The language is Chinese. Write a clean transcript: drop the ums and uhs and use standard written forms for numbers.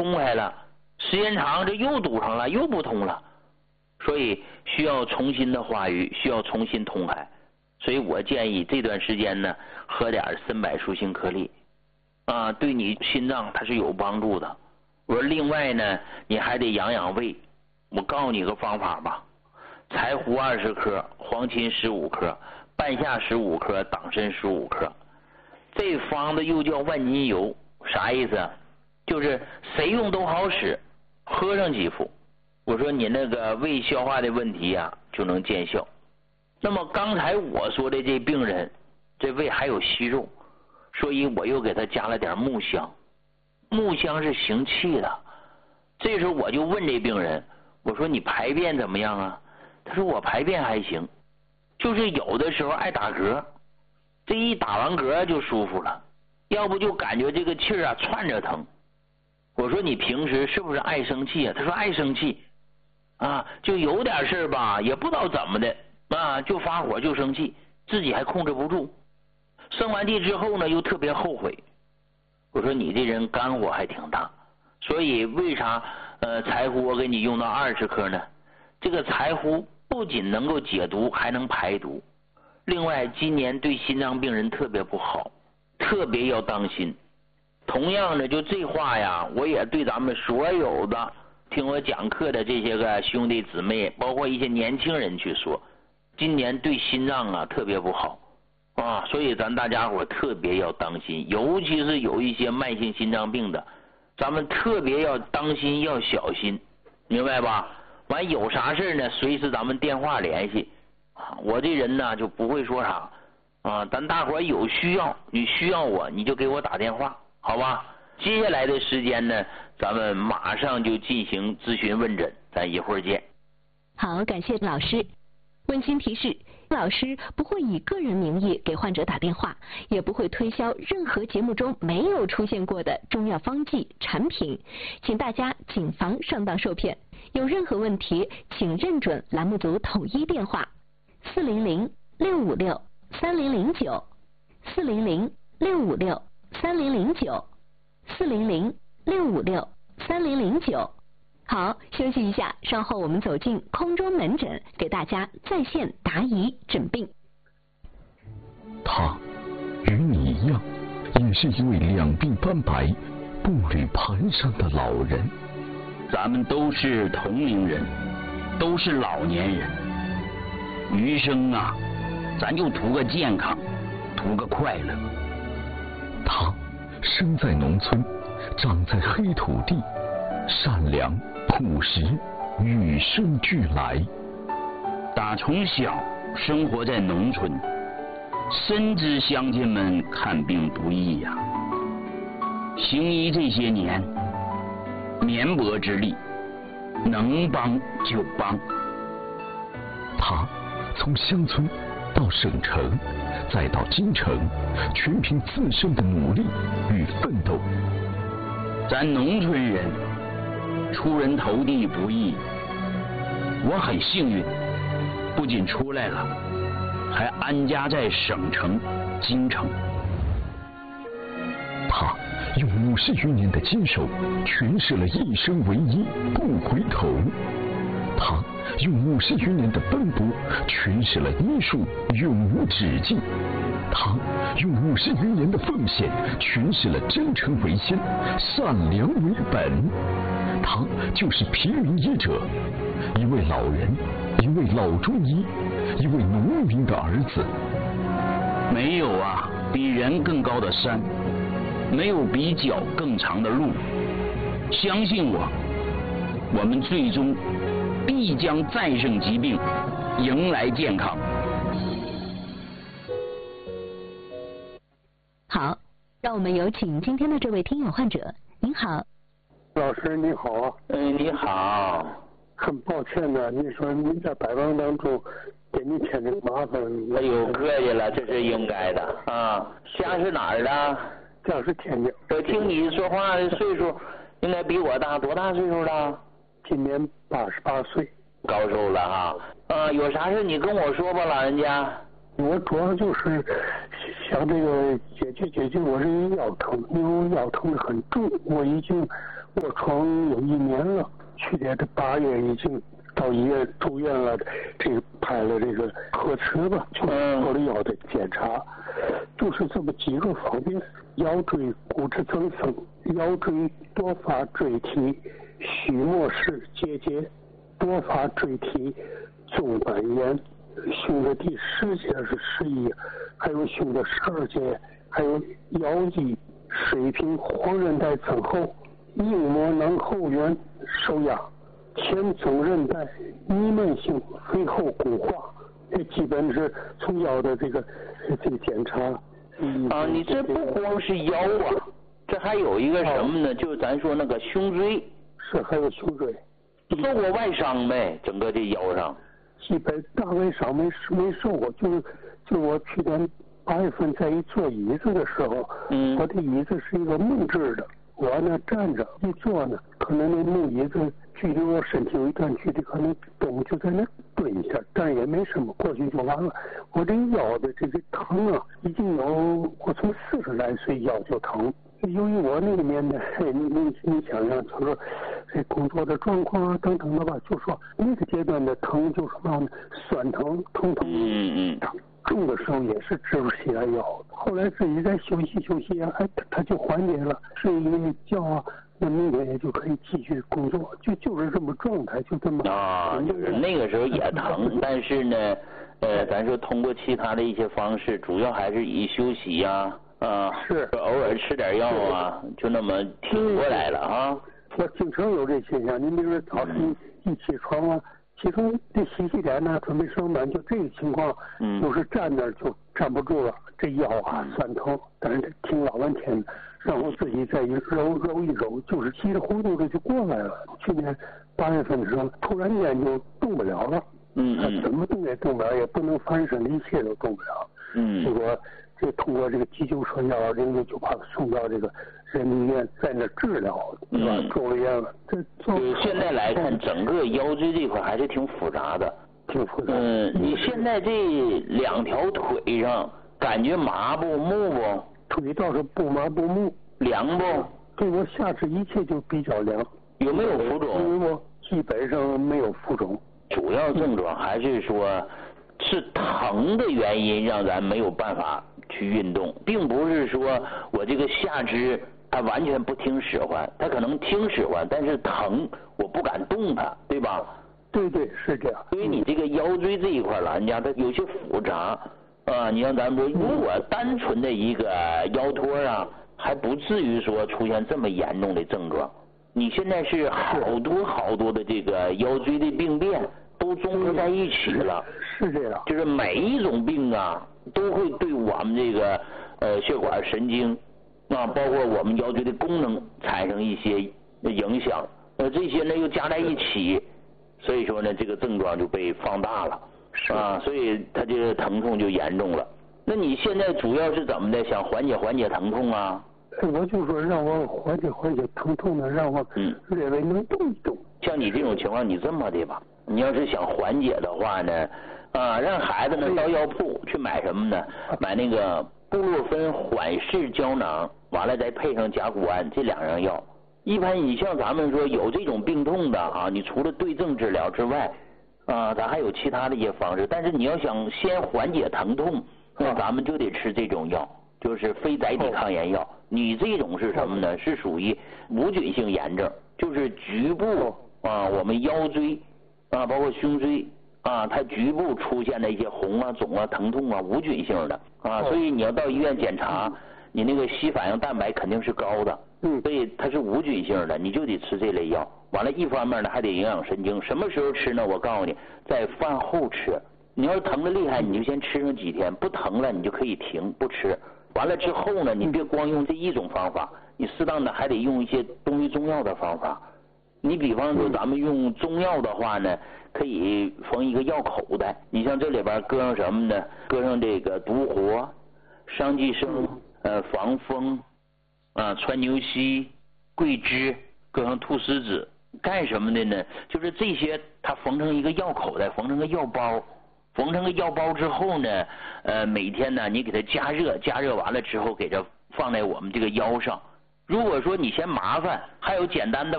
通开了，时间长这又堵上了，又不通了，所以需要重新的化瘀，需要重新通开。所以我建议这段时间呢，喝点参柏树心颗粒啊，对你心脏它是有帮助的。我说另外呢，你还得养养胃。我告诉你个方法吧，柴胡20克，黄芩15克，半夏15克，党参15克。这方子又叫万金油，啥意思啊？就是谁用都好使，喝上几副，我说你那个胃消化的问题啊就能见效。那么刚才我说的这病人，这胃还有息肉，所以我又给他加了点木香。木香是行气的。这时候我就问这病人，我说你排便怎么样啊？他说我排便还行，就是有的时候爱打嗝，这一打完嗝就舒服了，要不就感觉这个气儿啊串着疼。我说你平时是不是爱生气啊？他说爱生气啊，就有点事儿吧，也不知道怎么的啊，就发火就生气，自己还控制不住。生完气之后呢，又特别后悔。我说你这人肝火还挺大，所以为啥柴胡我给你用到20克呢？这个柴胡不仅能够解毒，还能排毒。另外今年对心脏病人特别不好，特别要当心。同样的，就这话呀，我也对咱们所有的听我讲课的这些个兄弟姊妹，包括一些年轻人去说，今年对心脏啊特别不好啊，所以咱大家伙特别要当心，尤其是有一些慢性心脏病的，咱们特别要当心，要小心，明白吧？完有啥事呢，随时咱们电话联系啊。我这人呢就不会说啥啊，咱大伙有需要，你需要我，你就给我打电话，好吧？接下来的时间呢，咱们马上就进行咨询问诊，咱一会儿见。 好，感谢老师。温馨提示，老师不会以个人名义给患者打电话，也不会推销任何节目中没有出现过的中药方剂产品，请大家谨防上当受骗。有任何问题，请认准栏目组统一电话400-656-3009，400-656-3009，400-656-3009。好，休息一下，稍后我们走进空中门诊，给大家在线答疑诊病。 他与你一样，也是一位两鬓斑白、步履蹒跚的老人。 咱们都是同龄人，都是老年人，余生啊，咱就图个健康，图个快乐。 他生在农村，长在黑土地，善良朴实，与生俱来。 打从小生活在农村，深知乡亲们看病不易呀。行医这些年，绵薄之力，能帮就帮。 他从乡村到省城，再到京城，全凭自身的努力与奋斗。 咱农村人出人头地不易，我很幸运，不仅出来了，还安家在省城京城。 他用50余年的坚守，诠释了一生为一，不回头。他用50余年的奔波，诠释了医术永无止境。他用50余年的奉献，诠释了真诚为先，善良为本。他就是平民医者，一位老人，一位老中医，一位农民的儿子。 没有啊比人更高的山，没有比脚更长的路。相信我，我们最终必将战胜疾病，迎来健康。 好，让我们有请今天的这位听友患者。您好， 老师你好。 你好。 很抱歉呢，你说您在百忙当中给您添这个麻烦。 哎呦，客气了，这是应该的啊。家是哪儿的？ 家是天津。 我听你说话的岁数应该比我大，多大岁数了？ 今年88岁。 高寿了哈。有啥事你跟我说吧，老人家。 我主要就是想这个解决我这个腰疼，因为我腰疼的很重，我已经卧床有1年了，去年的8月已经到医院住院了，这个拍了这个核磁吧，就是做了腰的检查，就是这么几个方面：腰椎骨质增生、腰椎多发椎体须末氏结节、多发椎体纵板炎、胸的第10节是11，还有胸的12节，还有腰肌水平黄韧带增厚、硬膜囊后缘受压、前总韧带弥漫性肥厚固化，这基本是从腰的这个检查。 你这不光是腰啊，这还有一个什么呢？就是咱说那个胸椎。 是，还有胸椎。 受过外伤没？整个这腰上？ 基本大外伤没受过，就是我去年8月份在一坐椅子的时候，我的椅子是一个木质的，我呢站着一坐呢，可能那木椅子距离我身体有一段距离，可能动就在那蹲一下，但也没什么，过去就完了。我这腰的这个疼啊，已经有我从40来岁腰就疼。由于我那个年代，你想想，就说这工作的状况啊等等的吧，就说那个阶段的疼就是嘛呢，酸疼、疼。重的时候也是支不起来腰，后来自己再休息啊，它就缓解了，睡一个觉啊，那明天也就可以继续工作，就是这么状态，就这么就是那个时候也疼，但是呢，咱说通过其他的一些方式，主要还是以休息呀。是偶尔吃点药啊，就那么挺过来了啊。 我经常有这现象，你比如说早晨一起床啊，起床得洗脸呢，准备上班，就这个情况，就是站那就站不住了，这腰啊酸疼，但是挺老半天的，然后自己再揉一揉，就是稀里糊涂的就过来了。去年8月份的时候，突然间就动不了了，怎么动也动不了，也不能翻身，一切都动不了。结果这通过这个急救车120就把他送到这个人民医院，在那治疗，对吧？住了院了。 现在来看，整个腰椎这块还是挺复杂的。 挺复杂。 你现在这2条腿上感觉麻不木不？ 腿倒是不麻不木。 凉不？ 对，我下肢一切就比较凉。 有没有浮肿？ 我基本上没有浮肿。 主要症状还是说是疼的原因让咱没有办法去运动，并不是说我这个下肢它完全不听使唤，它可能听使唤，但是疼我不敢动它，对吧？ 对，是这样。 所以你这个腰椎这一块老人家它有些复杂啊，你像咱们说，如果单纯的一个腰托啊，还不至于说出现这么严重的症状。你现在是好多的这个腰椎的病变都综合在一起了。 是这样。 就是每一种病啊，都会对我们这个血管神经啊，包括我们腰椎的功能产生一些影响。这些呢又加在一起，所以说呢这个症状就被放大了啊，所以它这个疼痛就严重了。那你现在主要是怎么的？想缓解疼痛啊？ 我就说让我缓解疼痛呢，让我略微能动一动。 像你这种情况，你这么的吧，你要是想缓解的话呢，让孩子呢到药铺去买什么呢？买那个布洛芬缓释胶囊，完了再配上甲钴胺这2样药。一般你像咱们说有这种病痛的啊，你除了对症治疗之外，咱还有其他的一些方式。但是你要想先缓解疼痛，那咱们就得吃这种药，就是非甾体抗炎药。你这种是什么呢？是属于无菌性炎症，就是局部我们腰椎包括胸椎它局部出现的一些红啊、肿啊、疼痛啊，无菌性的所以你要到医院检查，你那个硒反应蛋白肯定是高的，所以它是无菌性的，你就得吃这类药。完了，一方面呢还得营养神经，什么时候吃呢？我告诉你，在饭后吃。你要是疼的厉害，你就先吃上几天，不疼了你就可以停不吃。完了之后呢，你别光用这一种方法，你适当的还得用一些中医中药的方法。你比方说咱们用中药的话呢，可以缝一个药口袋，你像这里边搁上什么呢？搁上这个独活、商济生、防风川牛膝、桂枝，搁上菟丝子，干什么的呢？就是这些它缝成一个药口袋，缝成个药包。缝成个药包之后呢，每天呢你给它加热完了之后给它放在我们这个腰上， 如果说你嫌麻烦，还有简单的